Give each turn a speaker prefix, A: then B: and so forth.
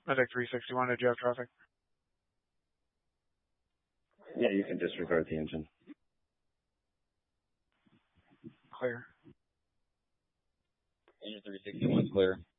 A: Medic 361, did you have traffic?
B: Yeah, you can disregard the engine.
A: Clear.
C: Engine 361 clear.